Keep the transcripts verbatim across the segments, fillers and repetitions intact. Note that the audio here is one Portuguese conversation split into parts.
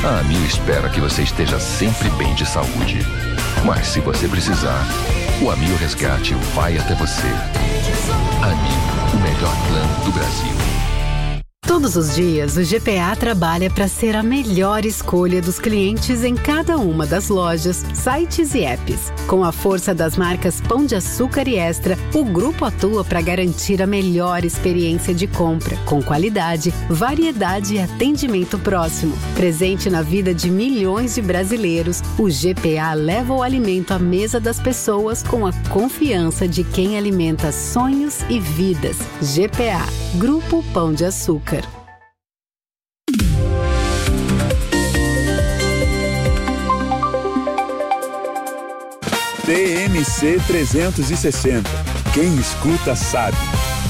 A Amil espera que você esteja sempre bem de saúde. Mas se você precisar, o Amil Resgate vai até você. Amil, o melhor plano do Brasil. Todos os dias, o G P A trabalha para ser a melhor escolha dos clientes em cada uma das lojas, sites e apps. Com a força das marcas Pão de Açúcar e Extra, o grupo atua para garantir a melhor experiência de compra, com qualidade, variedade e atendimento próximo. Presente na vida de milhões de brasileiros, o G P A leva o alimento à mesa das pessoas com a confiança de quem alimenta sonhos e vidas. G P A, Grupo Pão de Açúcar. T M C trezentos e sessenta. Quem escuta sabe.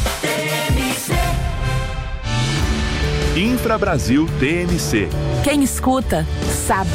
Infrabrasil T M C. Quem escuta sabe.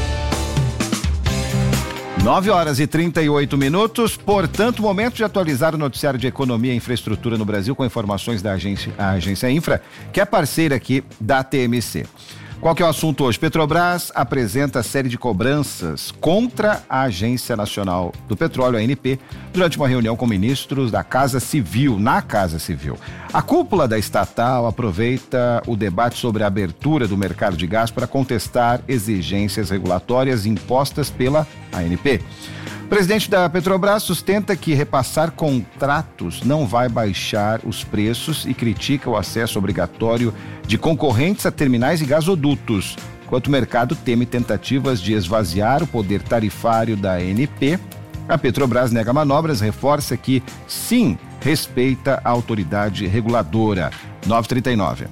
nove horas e trinta e oito minutos, portanto, momento de atualizar o noticiário de economia e infraestrutura no Brasil com informações da agência, a agência Infra, que é parceira aqui da T M C. Qual que é o assunto hoje? Petrobras apresenta série de cobranças contra a Agência Nacional do Petróleo, a A N P, durante uma reunião com ministros da Casa Civil, na Casa Civil. A cúpula da estatal aproveita o debate sobre a abertura do mercado de gás para contestar exigências regulatórias impostas pela A N P. O presidente da Petrobras sustenta que repassar contratos não vai baixar os preços e critica o acesso obrigatório de concorrentes a terminais e gasodutos, enquanto o mercado teme tentativas de esvaziar o poder tarifário da A N P. A Petrobras nega manobras, reforça que, sim, respeita a autoridade reguladora. nove e trinta e nove.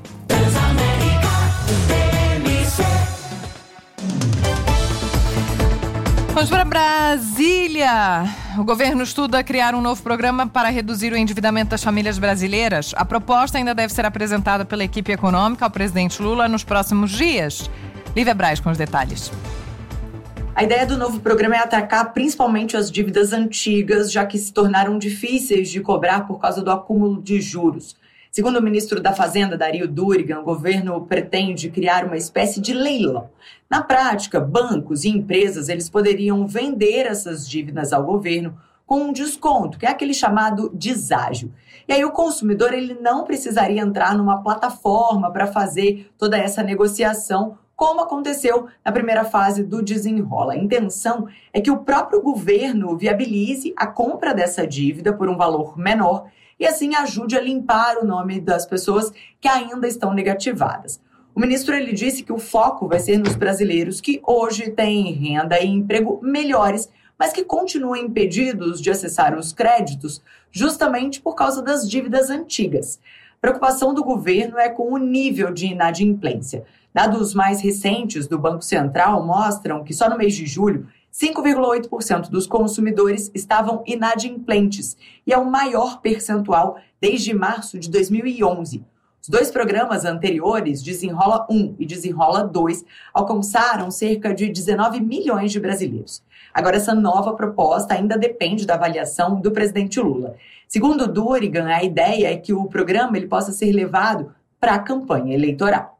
Vamos para Brasília. O governo estuda criar um novo programa para reduzir o endividamento das famílias brasileiras. A proposta ainda deve ser apresentada pela equipe econômica ao presidente Lula nos próximos dias. Lívia Braz com os detalhes. A ideia do novo programa é atacar principalmente as dívidas antigas, já que se tornaram difíceis de cobrar por causa do acúmulo de juros. Segundo o ministro da Fazenda, Dario Durigan, o governo pretende criar uma espécie de leilão. Na prática, bancos e empresas eles poderiam vender essas dívidas ao governo com um desconto, que é aquele chamado deságio. E aí o consumidor ele não precisaria entrar numa plataforma para fazer toda essa negociação, como aconteceu na primeira fase do Desenrola. A intenção é que o próprio governo viabilize a compra dessa dívida por um valor menor e assim ajude a limpar o nome das pessoas que ainda estão negativadas. O ministro ele disse que o foco vai ser nos brasileiros que hoje têm renda e emprego melhores, mas que continuam impedidos de acessar os créditos justamente por causa das dívidas antigas. A preocupação do governo é com o nível de inadimplência. Dados mais recentes do Banco Central mostram que só no mês de julho, cinco vírgula oito por cento dos consumidores estavam inadimplentes e é o maior percentual desde março de dois mil e onze. Os dois programas anteriores, Desenrola um e Desenrola dois, alcançaram cerca de dezenove milhões de brasileiros. Agora, essa nova proposta ainda depende da avaliação do presidente Lula. Segundo Durigan, a ideia é que o programa ele possa ser levado para a campanha eleitoral.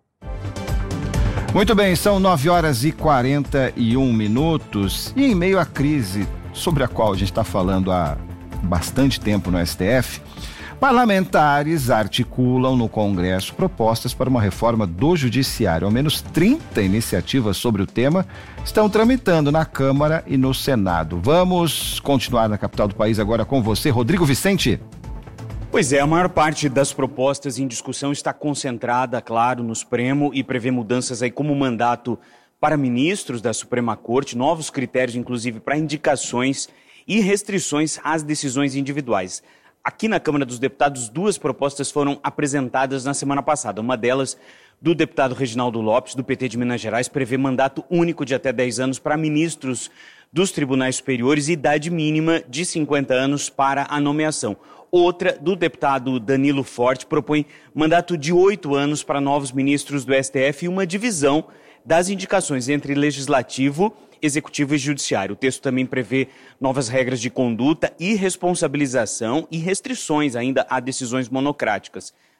Muito bem, são nove horas e quarenta e um minutos e em meio à crise sobre a qual a gente está falando há bastante tempo no S T F, parlamentares articulam no Congresso propostas para uma reforma do Judiciário. Ao menos trinta iniciativas sobre o tema estão tramitando na Câmara e no Senado. Vamos continuar na capital do país agora com você, Rodrigo Vicente. Pois é, a maior parte das propostas em discussão está concentrada, claro, no Supremo e prevê mudanças aí como mandato para ministros da Suprema Corte, novos critérios, inclusive, para indicações e restrições às decisões individuais. Aqui na Câmara dos Deputados, duas propostas foram apresentadas na semana passada. Uma delas, do deputado Reginaldo Lopes, do P T de Minas Gerais, prevê mandato único de até dez anos para ministros dos tribunais superiores e idade mínima de cinquenta anos para a nomeação. Outra, do deputado Danilo Forte, propõe mandato de oito anos para novos ministros do S T F e uma divisão das indicações entre legislativo, executivo e judiciário. O texto também prevê novas regras de conduta e responsabilização e restrições ainda a decisões monocráticas.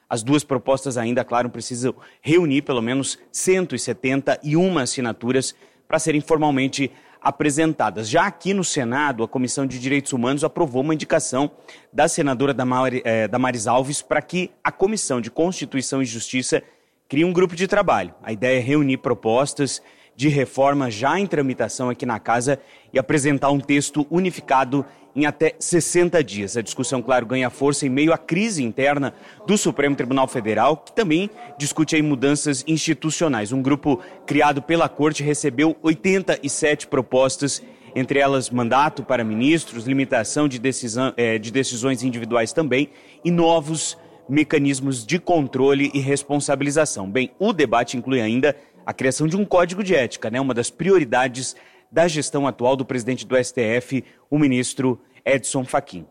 As duas propostas ainda, claro, precisam reunir pelo menos cento e setenta e uma assinaturas para serem formalmente apresentadas. Já aqui no Senado, a Comissão de Direitos Humanos aprovou uma indicação da senadora Damari, eh, Damares Alves para que a Comissão de Constituição e Justiça crie um grupo de trabalho. A ideia é reunir propostas de reforma já em tramitação aqui na Casa e apresentar um texto unificado em até sessenta dias. A discussão, claro, ganha força em meio à crise interna do Supremo Tribunal Federal, que também discute aí mudanças institucionais. Um grupo criado pela Corte recebeu oitenta e sete propostas, entre elas mandato para ministros, limitação de, decisão, eh, de decisões individuais também e novos mecanismos de controle e responsabilização. Bem, o debate inclui ainda a criação de um código de ética, né? Uma das prioridades da gestão atual do presidente do S T F, o ministro Edson Fachin.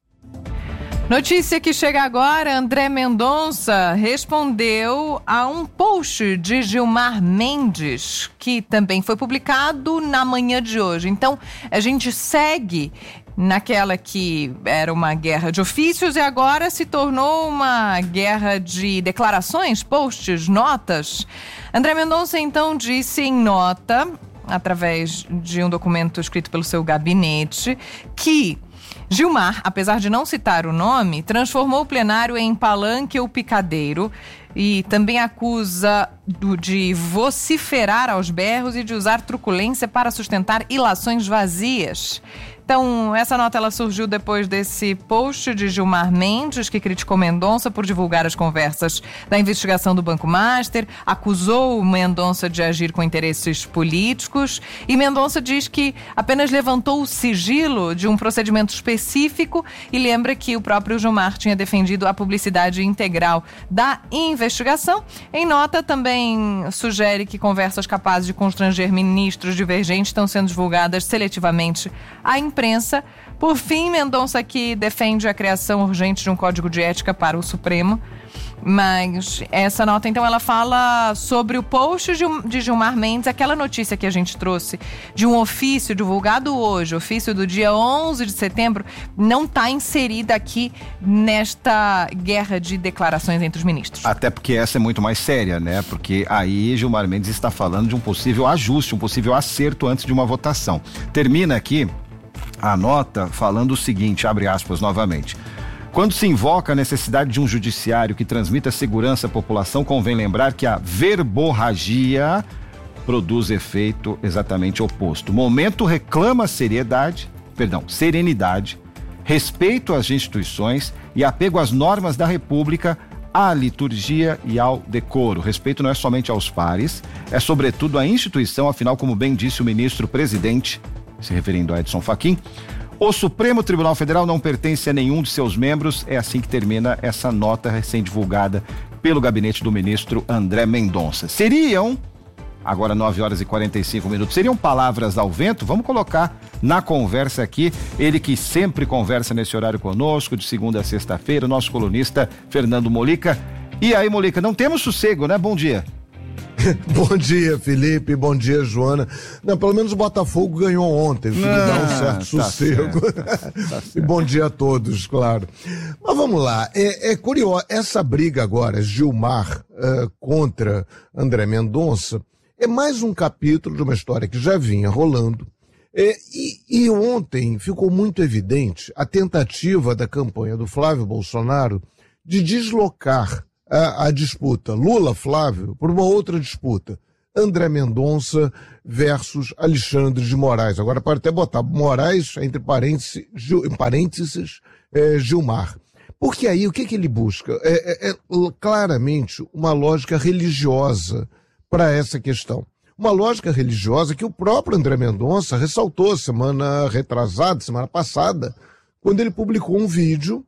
Notícia que chega agora, André Mendonça respondeu a um post de Gilmar Mendes, que também foi publicado na manhã de hoje. Então, a gente segue naquela que era uma guerra de ofícios e agora se tornou uma guerra de declarações, posts, notas. André Mendonça, então, disse em nota, através de um documento escrito pelo seu gabinete, que Gilmar, apesar de não citar o nome, transformou o plenário em palanque ou picadeiro e também acusa do, de vociferar aos berros e de usar truculência para sustentar ilações vazias. Então, essa nota ela surgiu depois desse post de Gilmar Mendes, que criticou Mendonça por divulgar as conversas da investigação do Banco Master, acusou Mendonça de agir com interesses políticos e Mendonça diz que apenas levantou o sigilo de um procedimento específico e lembra que o próprio Gilmar tinha defendido a publicidade integral da investigação. Em nota, também sugere que conversas capazes de constranger ministros divergentes estão sendo divulgadas seletivamente à imprensa. Imprensa. Por fim, Mendonça aqui defende a criação urgente de um código de ética para o Supremo, mas essa nota, então, ela fala sobre o post de Gilmar Mendes, aquela notícia que a gente trouxe de um ofício divulgado hoje, ofício do dia onze de setembro, não está inserida aqui nesta guerra de declarações entre os ministros. Até porque essa é muito mais séria, né? Porque aí Gilmar Mendes está falando de um possível ajuste, um possível acerto antes de uma votação. Termina aqui a nota falando o seguinte, abre aspas novamente. Quando se invoca a necessidade de um judiciário que transmita segurança à população, convém lembrar que a verborragia produz efeito exatamente oposto. O momento reclama seriedade, perdão, serenidade, respeito às instituições e apego às normas da República, à liturgia e ao decoro. Respeito não é somente aos pares, é sobretudo à instituição, afinal, como bem disse o ministro-presidente, se referindo a Edson Fachin, o Supremo Tribunal Federal não pertence a nenhum de seus membros. É assim que termina essa nota recém-divulgada pelo gabinete do ministro André Mendonça. Seriam, agora nove horas e quarenta e cinco minutos, seriam palavras ao vento? Vamos colocar na conversa aqui, ele que sempre conversa nesse horário conosco, de segunda a sexta-feira, o nosso colunista Fernando Molica. E aí, Molica, não temos sossego, né? Bom dia. Bom dia, Felipe, bom dia, Joana. Não, pelo menos o Botafogo ganhou ontem, o que ah, dá um certo tá sossego. Certo. Tá certo. E bom dia a todos, claro. Mas vamos lá, é, é curioso, essa briga agora, Gilmar uh, contra André Mendonça, é mais um capítulo de uma história que já vinha rolando. É, e, e ontem ficou muito evidente a tentativa da campanha do Flávio Bolsonaro de deslocar A, a disputa Lula-Flávio por uma outra disputa, André Mendonça versus Alexandre de Moraes. Agora pode até botar Moraes entre parênteses, Gil, parênteses é, Gilmar. Porque aí o que, que ele busca? É, é, é claramente uma lógica religiosa para essa questão. Uma lógica religiosa que o próprio André Mendonça ressaltou semana retrasada, semana passada, quando ele publicou um vídeo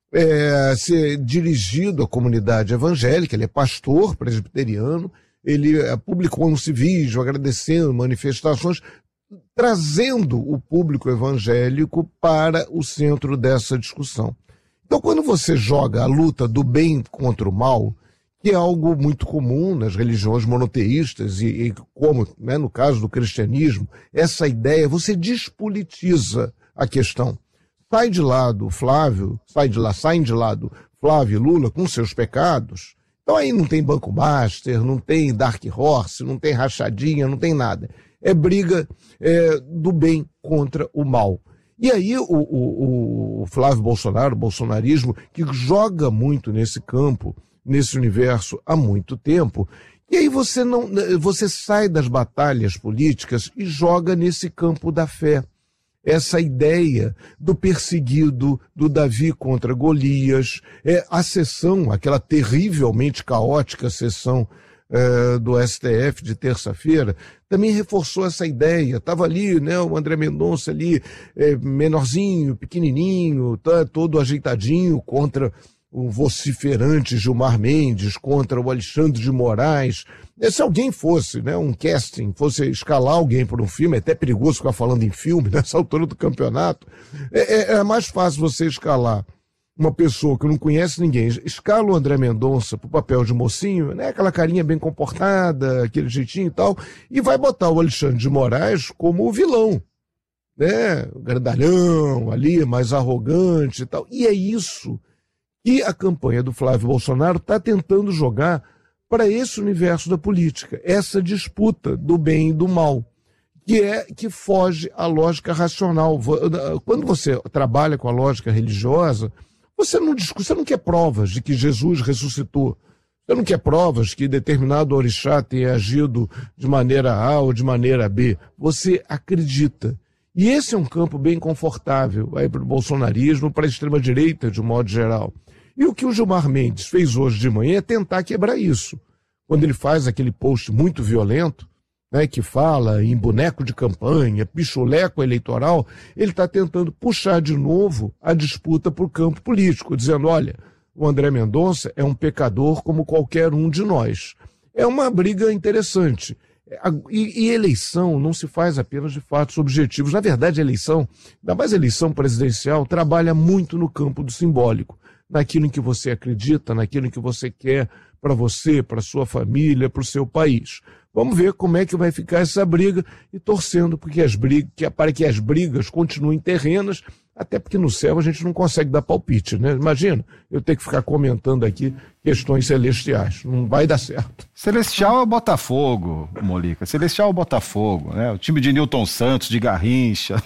É, ser dirigido à comunidade evangélica. Ele é pastor presbiteriano, ele é, publicou um vídeo agradecendo manifestações, trazendo o público evangélico para o centro dessa discussão. Então, quando você joga a luta do bem contra o mal, que é algo muito comum nas religiões monoteístas e, e como, né, no caso do cristianismo, essa ideia, você despolitiza a questão. Sai de lado Flávio, sai de lá, saem de lado Flávio e Lula, com seus pecados. Então aí não tem Banco Master, não tem Dark Horse, não tem rachadinha, não tem nada. É briga é, do bem contra o mal. E aí o, o, o Flávio Bolsonaro, o bolsonarismo, que joga muito nesse campo, nesse universo há muito tempo, e aí você, não, você sai das batalhas políticas e joga nesse campo da fé. Essa ideia do perseguido, do Davi contra Golias, é, a sessão, aquela terrivelmente caótica sessão é, do S T F de terça-feira, também reforçou essa ideia. Estava ali, né, o André Mendonça ali, é, menorzinho, pequenininho, tá, todo ajeitadinho contra o vociferante Gilmar Mendes, contra o Alexandre de Moraes. Se alguém fosse, né, um casting, fosse escalar alguém por um filme, é até perigoso ficar falando em filme nessa altura do campeonato, é, é, é mais fácil você escalar uma pessoa que não conhece ninguém, escala o André Mendonça pro papel de mocinho, né, aquela carinha bem comportada, aquele jeitinho e tal, e vai botar o Alexandre de Moraes como o vilão, né, grandalhão ali, mais arrogante e tal. E é isso que a campanha do Flávio Bolsonaro está tentando jogar para esse universo da política, essa disputa do bem e do mal, que é que foge à lógica racional. Quando você trabalha com a lógica religiosa, você não discute, você não quer provas de que Jesus ressuscitou, você não quer provas que determinado orixá tenha agido de maneira A ou de maneira B, você acredita. E esse é um campo bem confortável aí para o bolsonarismo, para a extrema-direita de um modo geral. E o que o Gilmar Mendes fez hoje de manhã é tentar quebrar isso. Quando ele faz aquele post muito violento, né, que fala em boneco de campanha, pichuleco eleitoral, ele está tentando puxar de novo a disputa para o campo político, dizendo, olha, o André Mendonça é um pecador como qualquer um de nós. É uma briga interessante. E, e eleição não se faz apenas de fatos objetivos. Na verdade, a eleição, ainda mais a eleição presidencial, trabalha muito no campo do simbólico, naquilo em que você acredita, naquilo em que você quer para você, para sua família, para o seu país. Vamos ver como é que vai ficar essa briga e torcendo porque as brigas, que, para que as brigas continuem terrenas, até porque no céu a gente não consegue dar palpite, né? Imagina, eu ter que ficar comentando aqui questões celestiais, não vai dar certo. Celestial é o Botafogo, Molica, Celestial é o Botafogo, né? O time de Newton Santos, de Garrincha.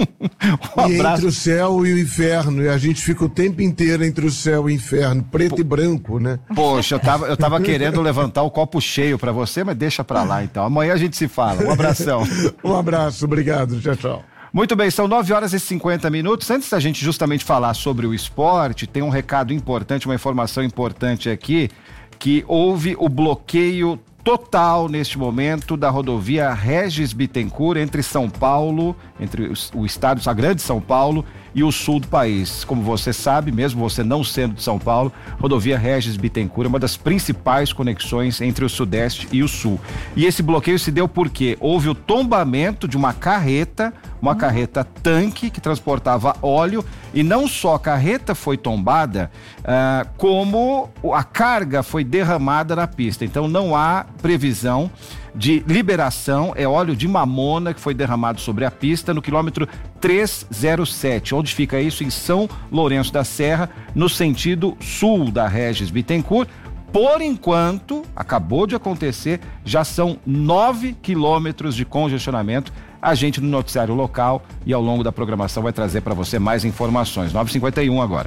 Um e entre o céu e o inferno, e a gente fica o tempo inteiro entre o céu e o inferno, preto Po... e branco, né? Poxa, eu tava, eu tava querendo levantar o copo cheio pra você, mas deixa pra lá então, amanhã a gente se fala, um abração. Um abraço, obrigado, tchau, tchau. Muito bem, são nove horas e cinquenta minutos. Antes da gente justamente falar sobre o esporte, tem um recado importante, uma informação importante aqui, que houve o bloqueio total neste momento da rodovia Regis Bittencourt entre São Paulo, entre o estado, a grande São Paulo e o sul do país. Como você sabe, mesmo você não sendo de São Paulo, rodovia Regis Bittencourt é uma das principais conexões entre o sudeste e o sul. E esse bloqueio se deu porque houve o tombamento de uma carreta, uma carreta tanque que transportava óleo, e não só a carreta foi tombada, ah, como a carga foi derramada na pista. Então não há previsão de liberação, é óleo de mamona que foi derramado sobre a pista no quilômetro trezentos e sete. Onde fica isso? Em São Lourenço da Serra, no sentido sul da Regis Bittencourt. Por enquanto, acabou de acontecer, já são nove quilômetros de congestionamento. A gente no noticiário local e ao longo da programação vai trazer para você mais informações. nove e cinquenta e um agora.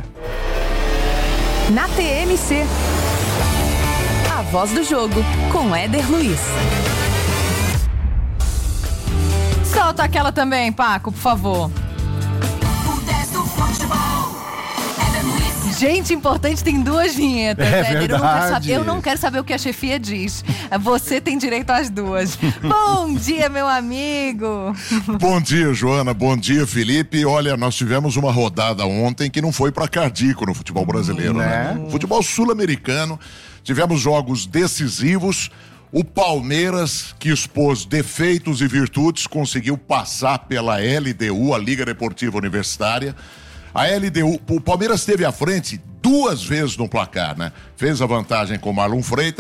Na T M C, a voz do jogo com Éder Luiz. Solta aquela também, Paco, por favor. Gente importante tem duas vinhetas, é Éder. Eu não, quero saber, eu não verdade. quero saber o que a chefia diz. Você tem direito às duas. Bom dia, meu amigo. Bom dia, Joana. Bom dia, Felipe. Olha, nós tivemos uma rodada ontem que não foi para cardíaco no futebol brasileiro, né? Né? Futebol sul-americano. Tivemos jogos decisivos. O Palmeiras, que expôs defeitos e virtudes, conseguiu passar pela L D U, a Liga Deportiva Universitária. A L D U, o Palmeiras esteve à frente duas vezes no placar, né? Fez a vantagem com Marlon Freitas,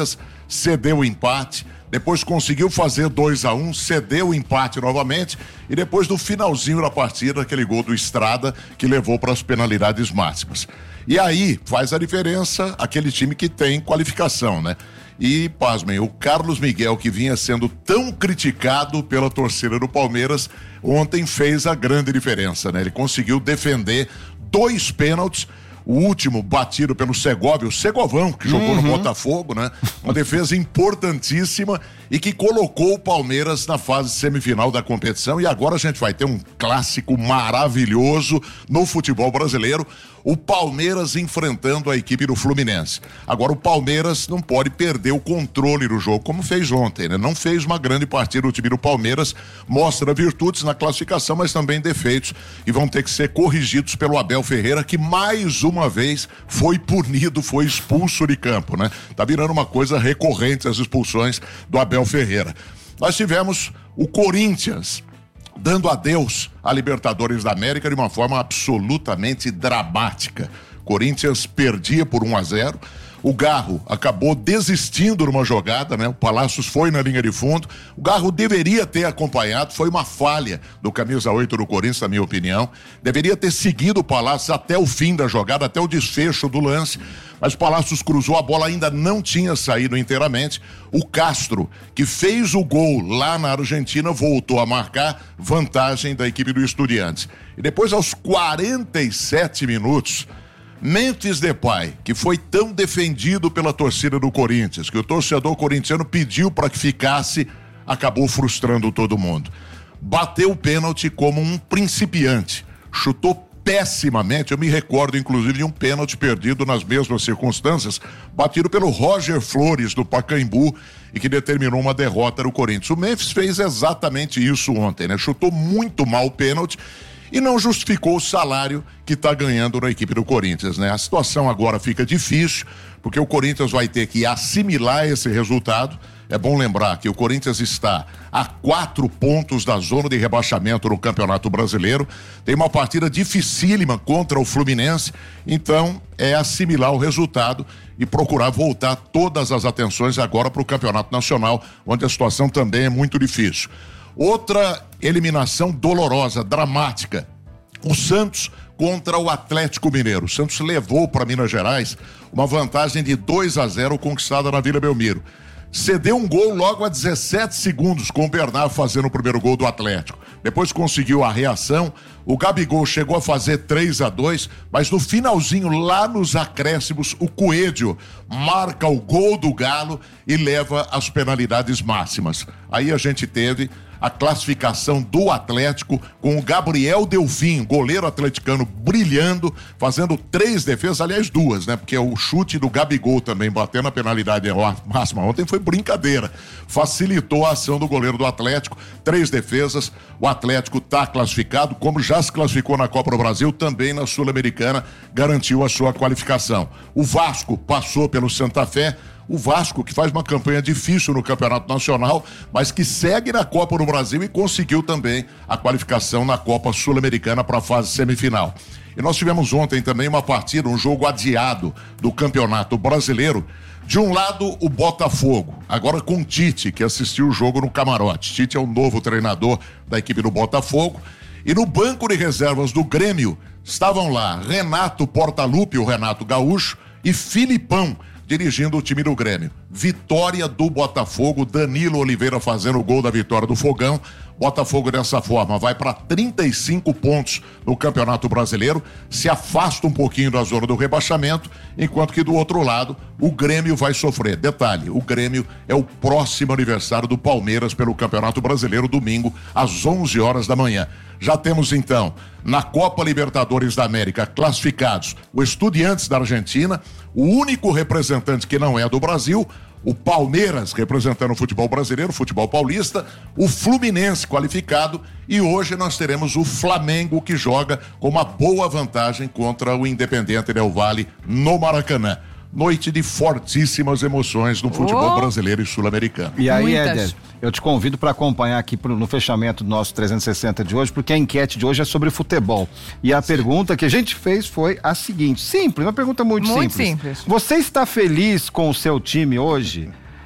cedeu o empate, depois conseguiu fazer dois a um, cedeu o empate novamente e depois do finalzinho da partida, aquele gol do Estrada que levou para as penalidades máximas. E aí faz a diferença aquele time que tem qualificação, né? E, pasmem, o Carlos Miguel, que vinha sendo tão criticado pela torcida do Palmeiras, ontem fez a grande diferença, né? Ele conseguiu defender dois pênaltis, o último batido pelo Segovia, o Segovão, que jogou uhum. no Botafogo, né? Uma defesa importantíssima e que colocou o Palmeiras na fase semifinal da competição. E agora a gente vai ter um clássico maravilhoso no futebol brasileiro, o Palmeiras enfrentando a equipe do Fluminense. Agora o Palmeiras não pode perder o controle do jogo, como fez ontem, né? Não fez uma grande partida o time do Palmeiras, mostra virtudes na classificação, mas também defeitos, e vão ter que ser corrigidos pelo Abel Ferreira, que mais uma vez foi punido, foi expulso de campo, né? Tá virando uma coisa recorrente as expulsões do Abel Ferreira. Nós tivemos o Corinthians dando adeus à Libertadores da América de uma forma absolutamente dramática. Corinthians perdia por um a zero. O Garro acabou desistindo numa jogada, né? O Palácios foi na linha de fundo. O Garro deveria ter acompanhado, foi uma falha do camisa oito do Corinthians, na minha opinião. Deveria ter seguido o Palácios até o fim da jogada, até o desfecho do lance. Mas o Palácios cruzou, a bola ainda não tinha saído inteiramente. O Castro, que fez o gol lá na Argentina, voltou a marcar, vantagem da equipe do Estudiantes. E depois, aos quarenta e sete minutos, Memphis Depay, que foi tão defendido pela torcida do Corinthians, que o torcedor corintiano pediu para que ficasse, acabou frustrando todo mundo. Bateu o pênalti como um principiante, chutou pessimamente. Eu me recordo inclusive de um pênalti perdido nas mesmas circunstâncias, batido pelo Roger Flores do Pacaembu e que determinou uma derrota do Corinthians. O Memphis fez exatamente isso ontem, né? Chutou muito mal o pênalti e não justificou o salário que está ganhando na equipe do Corinthians, né? A situação agora fica difícil, porque o Corinthians vai ter que assimilar esse resultado. É bom lembrar que o Corinthians está a quatro pontos da zona de rebaixamento no Campeonato Brasileiro. Tem uma partida dificílima contra o Fluminense, então é assimilar o resultado e procurar voltar todas as atenções agora para o Campeonato Nacional, onde a situação também é muito difícil. Outra eliminação dolorosa, dramática, o Santos contra o Atlético Mineiro. O Santos levou para Minas Gerais uma vantagem de dois a zero conquistada na Vila Belmiro. Cedeu um gol logo a dezessete segundos com o Bernard fazendo o primeiro gol do Atlético. Depois conseguiu a reação, o Gabigol chegou a fazer três a dois, mas no finalzinho, lá nos acréscimos, o Coelho marca o gol do Galo e leva as penalidades máximas. Aí a gente teve a classificação do Atlético com o Gabriel Delfim, goleiro atleticano, brilhando, fazendo três defesas, aliás duas, né? Porque o chute do Gabigol também batendo a penalidade máxima ontem foi brincadeira, facilitou a ação do goleiro do Atlético, três defesas. O Atlético está classificado, como já se classificou na Copa do Brasil, também na Sul-Americana, garantiu a sua qualificação. O Vasco passou pelo Santa Fé. O Vasco, que faz uma campanha difícil no Campeonato Nacional, mas que segue na Copa do Brasil e conseguiu também a qualificação na Copa Sul-Americana para a fase semifinal. E nós tivemos ontem também uma partida, um jogo adiado do Campeonato Brasileiro. De um lado, o Botafogo, agora com Tite, que assistiu o jogo no camarote. Tite é o novo treinador da equipe do Botafogo. E no banco de reservas do Grêmio, estavam lá Renato Portaluppi, o Renato Gaúcho, e Filipão, dirigindo o time do Grêmio. Vitória do Botafogo, Danilo Oliveira fazendo o gol da vitória do Fogão. Botafogo dessa forma vai para trinta e cinco pontos no Campeonato Brasileiro, se afasta um pouquinho da zona do rebaixamento, enquanto que do outro lado o Grêmio vai sofrer. Detalhe, o Grêmio é o próximo aniversário do Palmeiras pelo Campeonato Brasileiro, domingo às onze horas da manhã. Já temos então na Copa Libertadores da América classificados o Estudiantes da Argentina, o único representante que não é do Brasil, o Palmeiras representando o futebol brasileiro, o futebol paulista, o Fluminense qualificado, e hoje nós teremos o Flamengo, que joga com uma boa vantagem contra o Independiente Del Valle no Maracanã. Noite de fortíssimas emoções no futebol oh. brasileiro e sul-americano. E aí, Muitas. Éder, eu te convido para acompanhar aqui pro, no fechamento do nosso trezentos e sessenta de hoje, porque a enquete de hoje é sobre futebol. E a Sim. pergunta que a gente fez foi a seguinte, simples, uma pergunta muito, muito simples. simples. Você está feliz com o seu time hoje?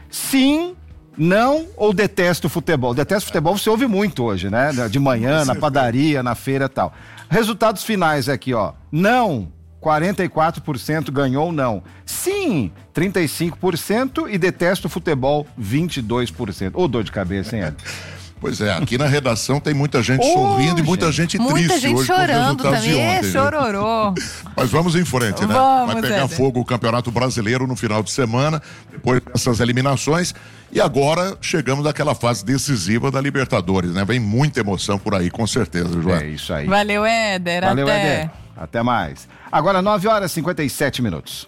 Sim, não ou detesto futebol? Detesto futebol você ouve muito hoje, né? De manhã, na padaria, na feira e tal. Resultados finais aqui, ó. Não, quarenta e quatro por cento ganhou não. Sim, trinta e cinco por cento e detesto futebol, vinte e dois por cento. Ô, dor de cabeça, hein, Ed? Pois é, aqui na redação tem muita gente oh, sorrindo e muita gente, gente triste muita gente hoje chorando com os resultados também, de ontem. É, chororô. Mas vamos em frente, né? Vamos, Vai pegar Éder. fogo o Campeonato Brasileiro no final de semana, depois dessas eliminações. E agora chegamos àquela fase decisiva da Libertadores, né? Vem muita emoção por aí, com certeza, João. É isso aí. Valeu, Éder. Valeu, até. Éder. Até mais. Agora, nove horas e cinquenta e sete minutos.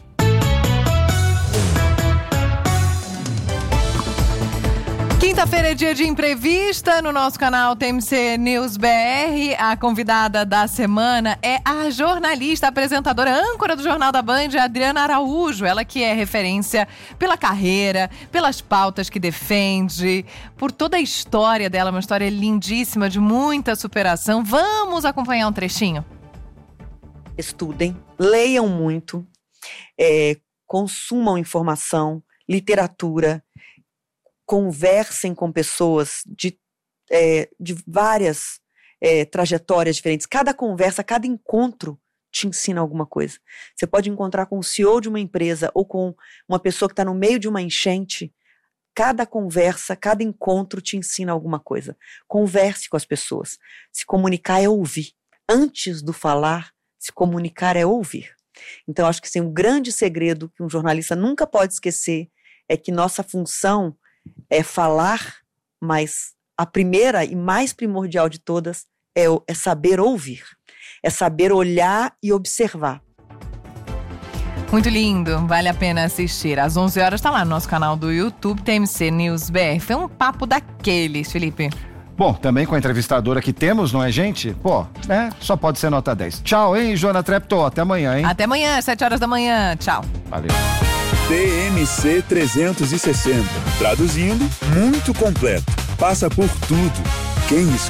Quinta-feira é dia de entrevista no nosso canal T M C News B R. A convidada da semana é a jornalista, apresentadora, âncora do Jornal da Band, Adriana Araújo. Ela que é referência pela carreira, pelas pautas que defende, por toda a história dela, uma história lindíssima, de muita superação. Vamos acompanhar um trechinho? Estudem, leiam muito, é, consumam informação, literatura, conversem com pessoas de, é, de várias é, trajetórias diferentes. Cada conversa, cada encontro te ensina alguma coisa. Você pode encontrar com o C E O de uma empresa ou com uma pessoa que está no meio de uma enchente. Cada conversa, cada encontro te ensina alguma coisa. Converse com as pessoas. Se comunicar é ouvir. Antes do falar, se comunicar é ouvir. Então, acho que assim, um grande segredo que um jornalista nunca pode esquecer é que nossa função é falar, mas a primeira e mais primordial de todas é, é saber ouvir, é saber olhar e observar. Muito lindo, vale a pena assistir. Às onze horas está lá no nosso canal do YouTube, T M C News B R. Foi um papo daqueles, Felipe. Bom, também com a entrevistadora que temos, não é, gente? Pô, né? Só pode ser nota dez. Tchau, hein, Joana Treptow? Até amanhã, hein? Até amanhã, às sete horas da manhã. Tchau. Valeu. T M C trezentos e sessenta. Traduzindo, muito completo. Passa por tudo. Quem escuta